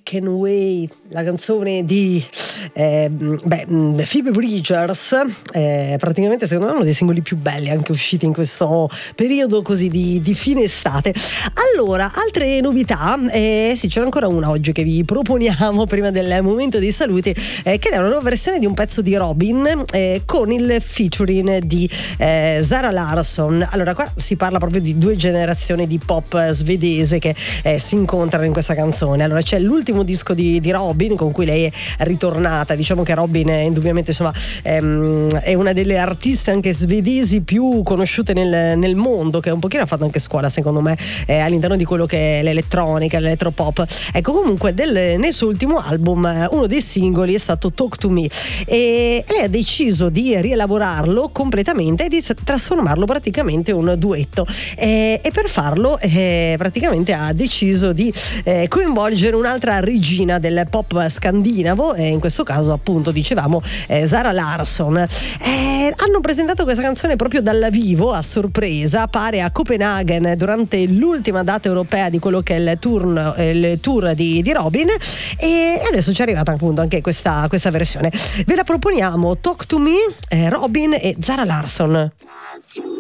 Can Wait, la canzone di Phoebe Bridgers, praticamente secondo me uno dei singoli più belli anche usciti in questo periodo così di fine estate. Allora, altre novità, sì, c'era ancora una oggi che vi proponiamo prima del momento dei saluti, che è una nuova versione di un pezzo di Robyn con il featuring di Zara Larsson. Allora, qua si parla proprio di due generazioni di pop svedese che si incontrano in questa canzone. Allora, c'è l'ultimo disco di Robyn con cui lei è ritornata. Diciamo che Robyn è indubbiamente, insomma, è una delle artiste anche svedesi più conosciute nel mondo, che un pochino ha fatto anche scuola secondo me all'interno di quello che è l'elettronica, l'elettropop. Ecco, comunque nel suo ultimo album uno dei singoli è stato Talk to Me e lei ha deciso di rielaborarlo completamente e di trasformarlo praticamente in un duetto, e per farlo praticamente ha deciso di coinvolgere un'altra regina del pop scandinavo, in questo caso appunto dicevamo Zara Larsson. Hanno presentato questa canzone proprio dal vivo a sorpresa, pare a Copenaghen, durante l'ultima data europea di quello che è il tour di Robyn, e adesso ci è arrivata appunto anche questa versione. Ve la proponiamo, Talk to Me, Robyn e Zara Larsson.